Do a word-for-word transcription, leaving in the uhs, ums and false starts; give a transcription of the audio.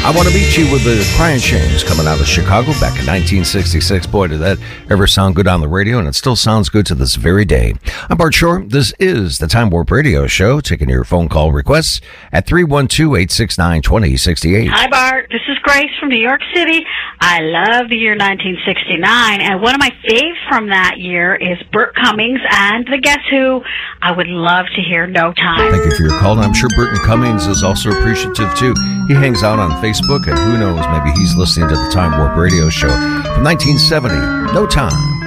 I Want to Meet You with the Crying Shames coming out of Chicago back in nineteen sixty-six. Boy, did that ever sound good on the radio, and it still sounds good to this very day. I'm Bart Shore. This is the Time Warp Radio Show, taking your phone call requests at three one two, eight six nine, two zero six eight. Hi, Bart. This is Grace from New York City. I love the year nineteen sixty-nine, and one of my faves from that year is Burt Cummings and the Guess Who. I would love to hear No Time. Thank you for your call, and I'm sure Burton Cummings is also appreciative, too. He hangs out on Facebook, and who knows, maybe he's listening to the Time Warp Radio Show from nineteen seventy, No Time.